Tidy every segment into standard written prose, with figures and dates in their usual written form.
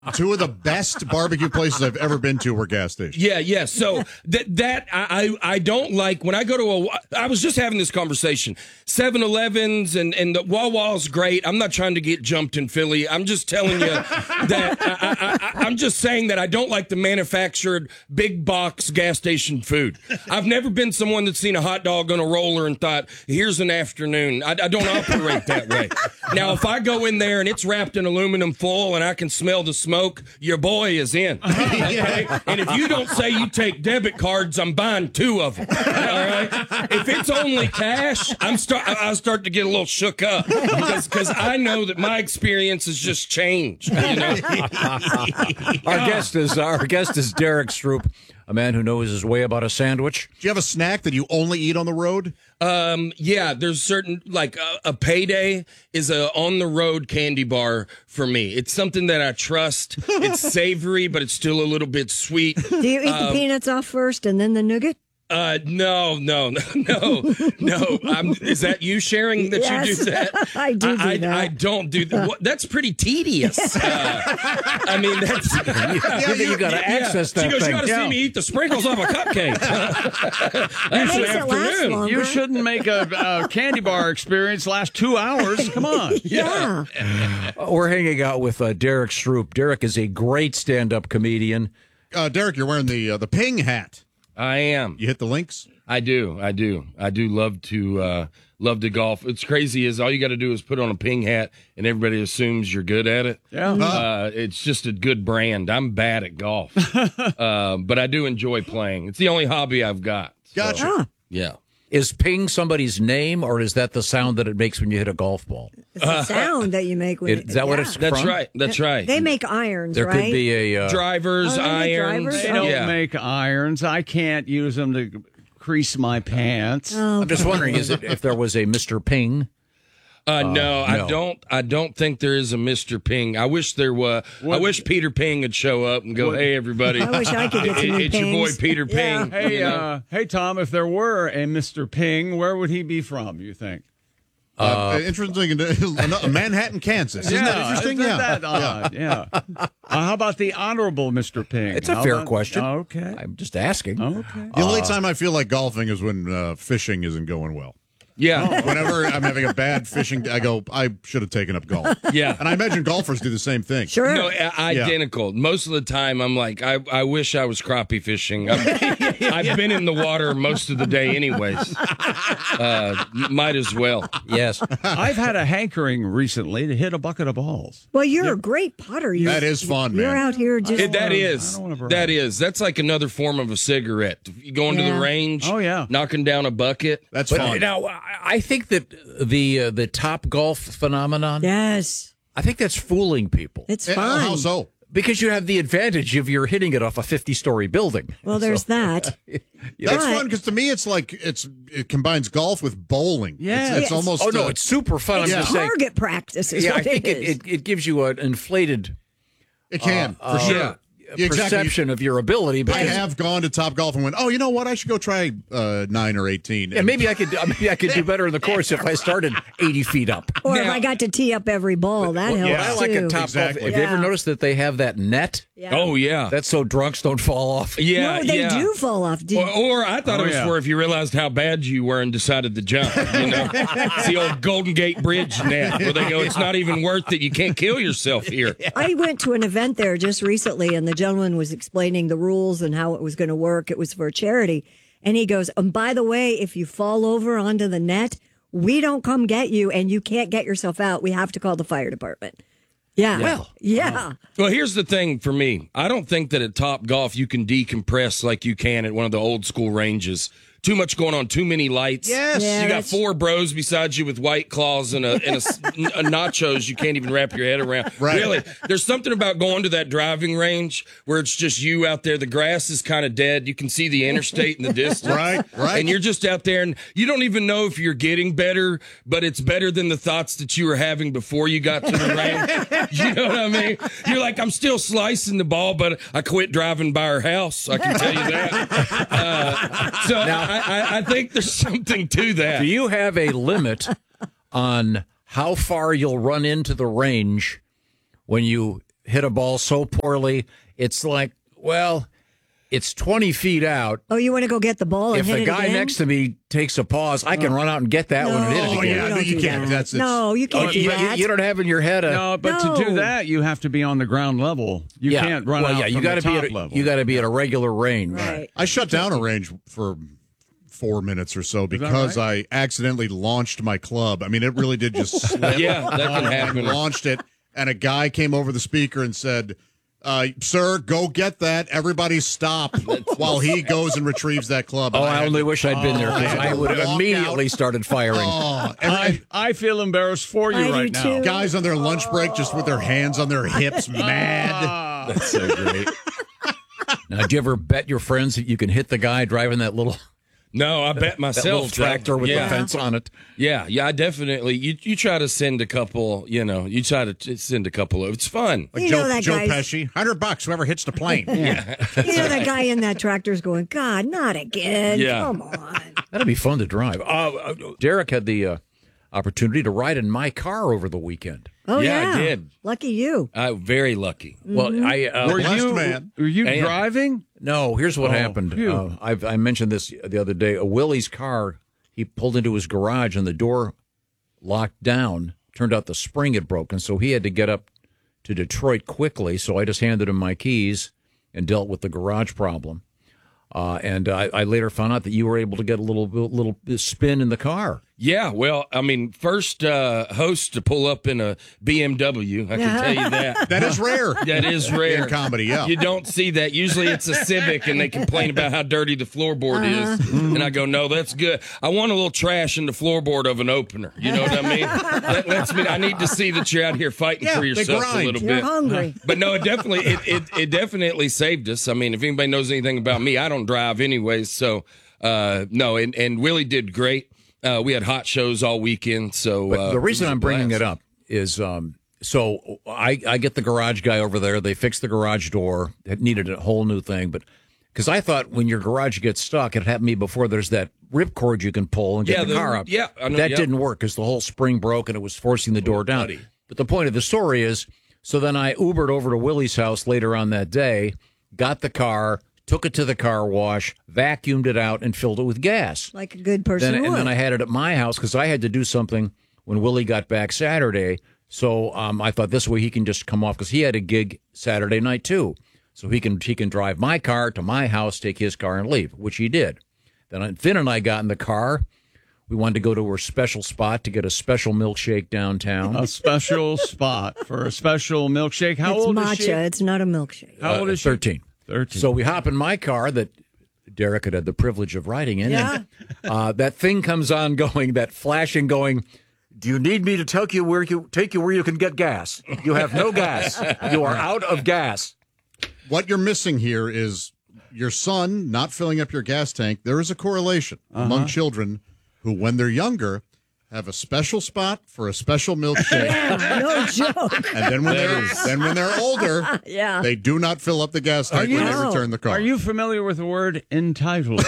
Two of the best barbecue places I've ever been to were gas stations. Yeah. So I don't like when I go to I was just having this conversation. 7-Elevens and the Wawa's great. I'm not trying to get jumped in Philly. I'm just telling you that I'm just saying that I don't like the manufactured big box gas station food. I've never been someone that's seen a hot dog on a roller and thought, here's an afternoon. I don't operate that way. Now, if I go in there and it's wrapped in aluminum foil and I can smell the smoke, your boy is in. Okay? And if you don't say you take debit cards, I'm buying 2 of them. All right? If it's only cash, I start to get a little shook up because I know that my experience has just changed. You know? Our guest is Derek Stroop, a man who knows his way about a sandwich. Do you have a snack that you only eat on the road? Yeah, there's certain, like a Payday is a on-the-road candy bar for me. It's something that I trust. It's savory, but it's still a little bit sweet. Do you eat the peanuts off first and then the nougat? No. Is that you sharing that Yes, you do that? I do that. I don't do that. That's pretty tedious. I mean, that's... You got to access that She goes, thing. you got to see me eat the sprinkles off a cupcake. That's makes an it last afternoon. longer. You shouldn't make a candy bar experience last 2 hours. Come on. Yeah. We're hanging out with Derek Stroop. Derek is a great stand-up comedian. Derek, you're wearing the Ping hat. I am. You hit the links? I do love to golf. It's crazy is all you got to do is put on a Ping hat and everybody assumes you're good at it. Yeah. It's just a good brand. I'm bad at golf, but I do enjoy playing. It's the only hobby I've got. So, Gotcha. Yeah. Is ping somebody's name, or is that the sound that it makes when you hit a golf ball? It's the sound that you make when Is that what it's That's from? right. That's right. They make irons, There right? could be a... drivers, Oh, they make irons. drivers? They don't Yeah. make irons. I can't use them to crease my pants. I'm just wondering, if there was a Mr. Ping? No, no. I don't think there is a Mr. Ping. I wish there was. I wish Peter Ping would show up and go, "Hey, everybody! I wish I could get some new It's your boy pings." Peter Yeah. Ping." Hey, you know? hey, Tom, if there were a Mr. Ping, where would he be from, you think? Interesting. Manhattan, Kansas. Isn't that interesting? Isn't that odd? Yeah. How about the Honorable Mr. Ping? It's a fair question. Okay. I'm just asking. Okay. The only time I feel like golfing is when fishing isn't going well. Yeah, Whenever I'm having a bad fishing, I go, I should have taken up golf. yeah. And I imagine golfers do the same thing. Sure. No, identical. Most of the time, I'm like, I wish I was crappie fishing. I've been in the water most of the day, anyways. Might as well. Yes. I've had a hankering recently to hit a bucket of balls. Well, you're a great putter. That is fun, man. You're out here just... That's like another form of a cigarette. You go into the range. Oh, yeah. Knocking down a bucket. That's But fun. now, I think that the Top Golf phenomenon, Yes. I think that's fooling people. It's Oh, fun. how so? Because you have the advantage of you're hitting it off a 50-story building. Well, there's that. That's But- fun because to me it's like it combines golf with bowling. Yeah. It's almost. Oh, no, it's super fun. It's I'm just saying. target practice is Yeah, I what think it is. it gives you an inflated it can for sure. Yeah, exactly. perception of your ability. I Because, have gone to Top Golf and went, oh, you know what? I should go try 9 or 18. yeah, maybe I could do better in the course if I started 80 feet up. Or if Now- I got to tee up every ball, that helps What I like too. at Top Exactly. Golf, have you ever Yeah. noticed that they have that net? Yeah. Oh, yeah. That's so drunks don't fall off. Yeah, no, they yeah. do fall off. Or I thought it was yeah. for if you realized how bad you were and decided to jump. You know, it's the old Golden Gate Bridge net where they go, it's not even worth it. You can't kill yourself here. I went to an event there just recently, and the gentleman was explaining the rules and how it was going to work. It was for a charity. And he goes, and by the way, if you fall over onto the net, we don't come get you, and you can't get yourself out. We have to call the fire department. Yeah. Well, yeah. Well, here's the thing for me. I don't think that at Top Golf you can decompress like you can at one of the old school ranges. Too much going on, too many lights. Yes. Yeah, You got that's- 4 bros beside you with White Claws and a nachos you can't even wrap your head around. Right. Really, there's something about going to that driving range where it's just you out there. The grass is kind of dead. You can see the interstate in the distance. Right. And you're just out there, and you don't even know if you're getting better, but it's better than the thoughts that you were having before you got to the range. You know what I mean? You're like, I'm still slicing the ball, but I quit driving by her house. I can tell you that. So I think there's something to that. do you have a limit on how far you'll run into the range when you hit a ball so poorly. It's like, well, it's 20 feet out. Oh, you want to go get the ball and If hit the it guy again? next to me takes a pause, I can run out and get that one and hit it Oh, again. yeah, no, don't you do can't. that. That's- No, you can't do You, that. you don't have in your head a... No, but to do No. that, you have to be on the ground level. You can't run out you from gotta the top be at level. You got to be at a regular range. Right. I shut down a range for 4 minutes or so because I accidentally launched my club. I mean, it really did just slip. Yeah, that can I happen. launched it, and a guy came over the speaker and said, sir, go get that. Everybody stop while he goes and retrieves that club. Oh, And I had only to- wish I'd been there because I would have walk immediately out. started firing. Oh, I feel embarrassed for you I do right now. too. guys on their lunch break just with their hands on their hips, mad. That's so great. Now, do you ever bet your friends that you can hit the guy driving that little No, I bet myself. little tractor with yeah. the fence on it? Yeah, I definitely. You try to send a couple. You try to send a couple. It's fun. Like You Joe, know that Joe guy's- Pesci, $100 whoever hits the plane. You know that guy in that tractor's going, God, not again. Yeah. Come on. That'd be fun to drive. Derek had the opportunity to ride in my car over the weekend. Oh, Yeah, I did. Lucky you. Very lucky. Well, I Were Blessed you man. were you I am. driving? no. Here's what happened. phew. I mentioned this the other day. Willie's car. He pulled into his garage and the door locked down. Turned out the spring had broken, so he had to get up to Detroit quickly. So I just handed him my keys and dealt with the garage problem. And I later found out that you were able to get a little spin in the car. Yeah, well, I mean, first host to pull up in a BMW. I can tell you that. That is rare. That is rare In comedy, yeah. You don't see that. Usually it's a Civic and they complain about how dirty the floorboard is. And I go, no, that's good. I want a little trash in the floorboard of an opener. You know what I mean? That lets me, I need to see that you're out here fighting Yeah, for they yourself a grind. little You're bit. hungry. But no, it definitely saved us. I mean, if anybody knows anything about me, I don't drive anyways. So, no, and Willie did great. We had hot shows all weekend. So But the reason I'm bringing it up is so I get the garage guy over there. They fixed the garage door. It needed a whole new thing. But because I thought when your garage gets stuck, it happened to me before, there's that ripcord you can pull and get Yeah, the car up. yeah, I know, that yeah. didn't work because the whole spring broke and it was forcing the door down. buddy. But the point of the story is, so then I Ubered over to Willie's house later on that day, got the car, took it to the car wash, vacuumed it out, and filled it with gas. Like a good person And would. then I had it at my house because I had to do something when Willie got back Saturday. So I thought this way he can just come off because he had a gig Saturday night too. So he can drive my car to my house, take his car, and leave, which he did. Then Finn and I got in the car. We wanted to go to a special spot to get a special milkshake downtown. A special spot for a special milkshake. How it's old matcha. is she? It's not a milkshake. How old is she? 13. 13. So we hop in my car that Derek had the privilege of riding in. Yeah. And, that thing comes on going, that flashing going, do you need me to take you where you can get gas? You have no gas. You are out of gas. What you're missing here is your son not filling up your gas tank. There is a correlation among children who, when they're younger, have a special spot for a special milkshake. No joke. And then when they're older, Yeah. they do not fill up the gas tank when they No. return the car. Are you familiar with the word entitled?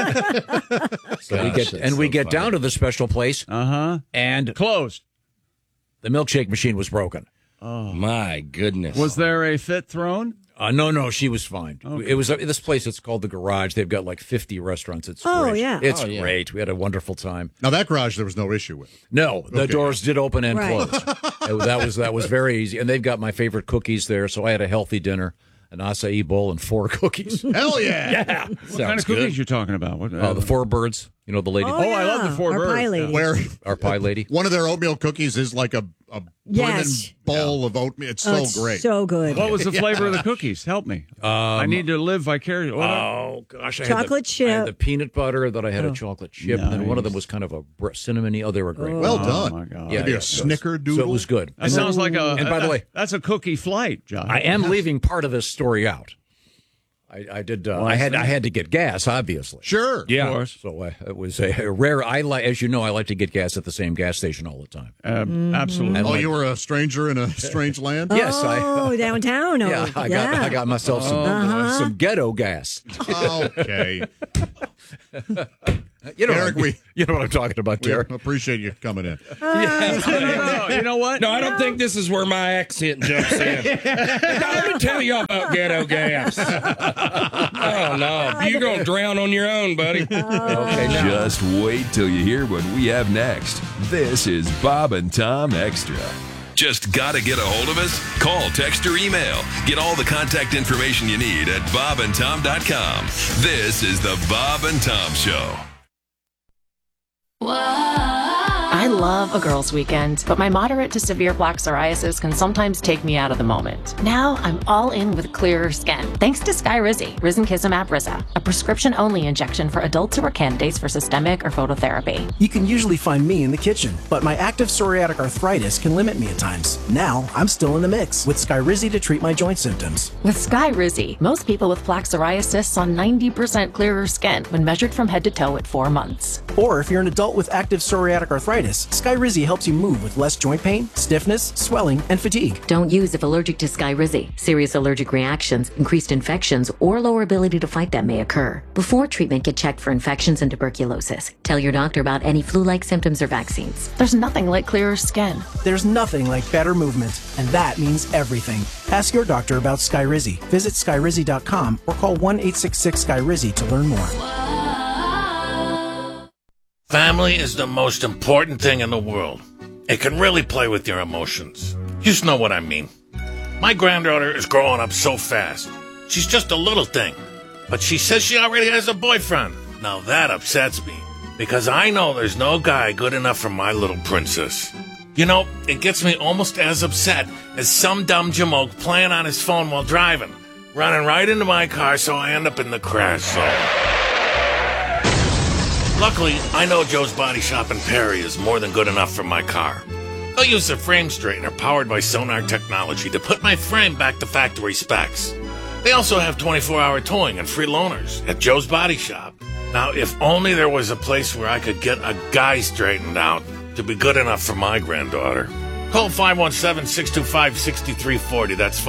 So we get down to the special place, and Closed. the milkshake machine was broken. My goodness. Was there a fit thrown? No, she was fine. It was this place. It's called the Garage. They've got like 50 restaurants. It's Oh, great. yeah. It's Oh, yeah. great. We had a wonderful time. Now, that garage there was no issue with. No, the Okay. doors did open and Right. close. That was very easy. And they've got my favorite cookies there, so I had a healthy dinner, an acai bowl and 4 cookies. Hell yeah. What kind of cookies you talking about? What, The 4 birds, you know, the lady, Oh, I love yeah. the four Our birds. pie lady. Where our pie lady. one of their oatmeal cookies is like a Yes. brimming bowl of oatmeal. It's Oh, so it's great. So good. What was the flavor of the cookies? Help me. I need to live vicariously. Oh gosh, Chocolate I chip. had the peanut butter that I had a chocolate chip, and then one of them was kind of a cinnamony. Oh, they were great. Well done. my God. Yeah, Maybe yeah. a snickerdoodle. So it was good. That sounds like a. And by the way, that's a cookie flight, John. I am leaving part of this story out. I did. I had to get gas, obviously. Sure. Yeah. Of course. So it was a rare. As you know, I like to get gas at the same gas station all the time. Absolutely. Oh, you were a stranger in a strange land? Yes, Oh, downtown. Oh, yeah, I got myself some ghetto gas. Okay. You know, Eric, you know what I'm talking about, we Derek. appreciate you coming in. No, you know what? No, I don't think this is where my accent jumps in. Let me tell y'all about ghetto gas. Oh, no. You're going to drown on your own, buddy. Okay, now. Just wait till you hear what we have next. This is Bob and Tom Extra. Just gotta get a hold of us? Call, text, or email. Get all the contact information you need at bobandtom.com. This is the Bob and Tom Show. I love a girls' weekend, but my moderate to severe plaque psoriasis can sometimes take me out of the moment. Now I'm all in with clearer skin, thanks to Skyrizi, Risankizumab Risa, a prescription-only injection for adults who are candidates for systemic or phototherapy. You can usually find me in the kitchen, but my active psoriatic arthritis can limit me at times. Now I'm still in the mix with Skyrizi to treat my joint symptoms. With Skyrizi, most people with plaque psoriasis saw 90% clearer skin when measured from head to toe at 4 months. Or if you're an adult with active psoriatic arthritis, Skyrizi helps you move with less joint pain, stiffness, swelling, and fatigue. Don't use if allergic to Skyrizi. Serious allergic reactions, increased infections, or lower ability to fight them may occur. Before treatment, get checked for infections and tuberculosis. Tell your doctor about any flu-like symptoms or vaccines. There's nothing like clearer skin. There's nothing like better movement, and that means everything. Ask your doctor about Skyrizi. Visit Skyrizi.com or call 1-866-SKYRIZI to learn more. Family is the most important thing in the world. It can really play with your emotions. You just know what I mean. My granddaughter is growing up so fast. She's just a little thing. But she says she already has a boyfriend. Now that upsets me, because I know there's no guy good enough for my little princess. You know, it gets me almost as upset as some dumb jamoke playing on his phone while driving, running right into my car so I end up in the crash zone. Luckily, I know Joe's Body Shop in Perry is more than good enough for my car. They'll use a frame straightener powered by Sonar technology to put my frame back to factory specs. They also have 24-hour towing and free loaners at Joe's Body Shop. Now, if only there was a place where I could get a guy straightened out to be good enough for my granddaughter. Call 517-625-6340. That's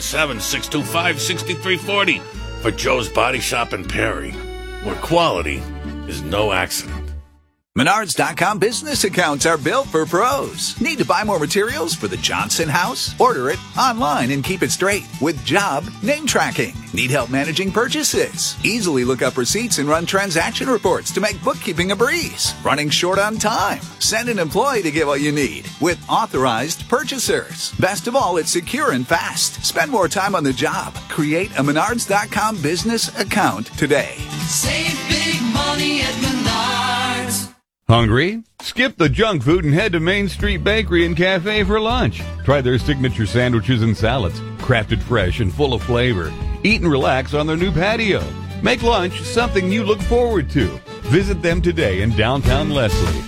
517-625-6340 for Joe's Body Shop in Perry, where quality is no accident. Menards.com business accounts are built for pros. Need to buy more materials for the Johnson house? Order it online and keep it straight with job name tracking. Need help managing purchases? Easily look up receipts and run transaction reports to make bookkeeping a breeze. Running short on time? Send an employee to get what you need with authorized purchasers. Best of all, it's secure and fast. Spend more time on the job. Create a Menards.com business account today. Save big money at Menards. Hungry? Skip the junk food and head to Main Street Bakery and Cafe for lunch. Try their signature sandwiches and salads, crafted fresh and full of flavor. Eat and relax on their new patio. Make lunch something you look forward to. Visit them today in downtown Leslie.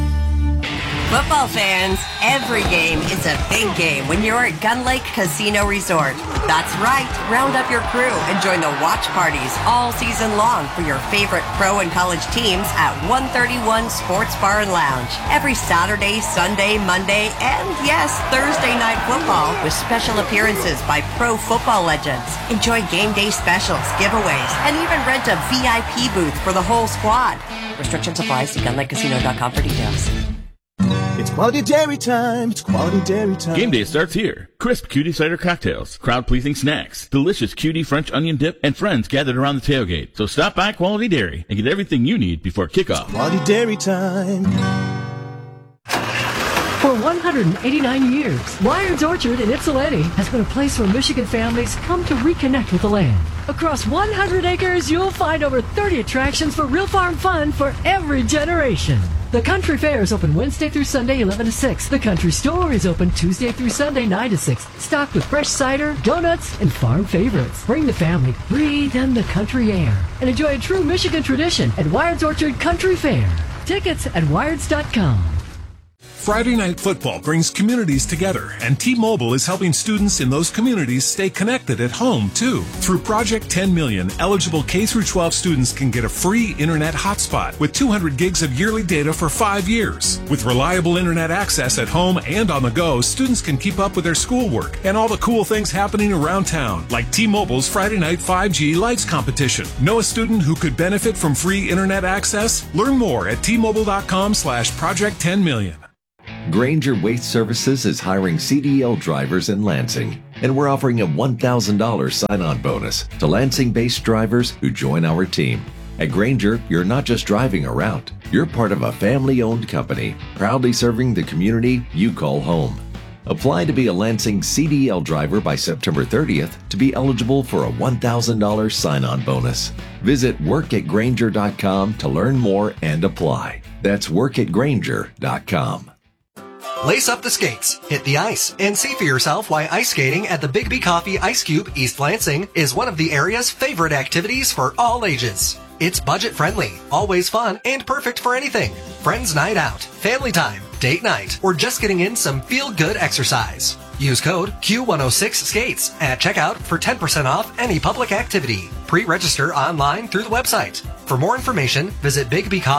Football fans, every game is a big game when you're at Gun Lake Casino Resort. That's right, round up your crew and join the watch parties all season long for your favorite pro and college teams at 131 Sports Bar and Lounge. Every Saturday, Sunday, Monday, and yes, Thursday night football with special appearances by pro football legends. Enjoy game day specials, giveaways, and even rent a VIP booth for the whole squad. Restrictions apply. See gunlakecasino.com for details. It's quality dairy time. It's quality dairy time. Game day starts here. Crisp cutie cider cocktails, crowd-pleasing snacks, delicious cutie French onion dip, and friends gathered around the tailgate. So stop by Quality Dairy and get everything you need before kickoff. It's quality dairy time. For 189 years, Wired's Orchard in Ypsilanti has been a place where Michigan families come to reconnect with the land. Across 100 acres, you'll find over 30 attractions for real farm fun for every generation. The Country Fair is open Wednesday through Sunday, 11 to 6. The Country Store is open Tuesday through Sunday, 9 to 6. Stocked with fresh cider, donuts, and farm favorites. Bring the family, breathe in the country air, and enjoy a true Michigan tradition at Wired's Orchard Country Fair. Tickets at wireds.com. Friday Night Football brings communities together, and T-Mobile is helping students in those communities stay connected at home, too. Through Project 10 Million, eligible K-12 students can get a free internet hotspot with 200 gigs of yearly data for 5 years. With reliable internet access at home and on the go, students can keep up with their schoolwork and all the cool things happening around town, like T-Mobile's Friday Night 5G Lights competition. Know a student who could benefit from free internet access? Learn more at T-Mobile.com/Project 10 Million. Grainger Waste Services is hiring CDL drivers in Lansing, and we're offering a $1,000 sign-on bonus to Lansing-based drivers who join our team. At Grainger, you're not just driving a route. You're part of a family-owned company, proudly serving the community you call home. Apply to be a Lansing CDL driver by September 30th to be eligible for a $1,000 sign-on bonus. Visit workatgrainger.com to learn more and apply. That's workatgrainger.com. Lace up the skates, hit the ice, and see for yourself why ice skating at the Big B Coffee Ice Cube East Lansing is one of the area's favorite activities for all ages. It's budget-friendly, always fun, and perfect for anything. Friends night out, family time, date night, or just getting in some feel-good exercise. Use code Q106SKATES at checkout for 10% off any public activity. Pre-register online through the website. For more information, visit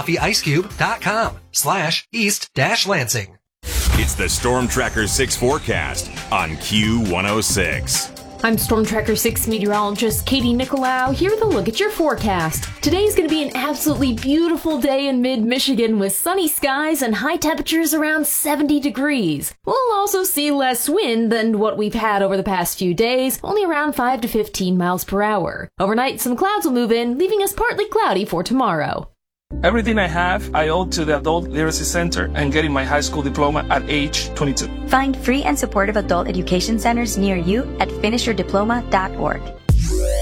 bigbcoffeeicecube.com/east-lansing. It's the Storm Tracker 6 forecast on Q106. I'm Storm Tracker 6 meteorologist Katie Nicolau here with a look at your forecast. Today's going to be an absolutely beautiful day in mid-Michigan with sunny skies and high temperatures around 70 degrees. We'll also see less wind than what we've had over the past few days, only around 5 to 15 miles per hour. Overnight, some clouds will move in, leaving us partly cloudy for tomorrow. Everything I have, I owe to the Adult Literacy Center and getting my high school diploma at age 22. Find free and supportive adult education centers near you at finishyourdiploma.org.